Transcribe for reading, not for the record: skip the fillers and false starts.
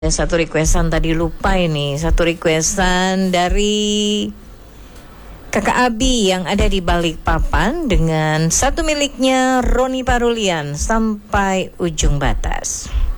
Ada satu requestan tadi lupa ini. Satu requestan dari Kakak Abi yang ada di Balikpapan dengan satu miliknya Roni Parulian, Sampai Ujung Batas.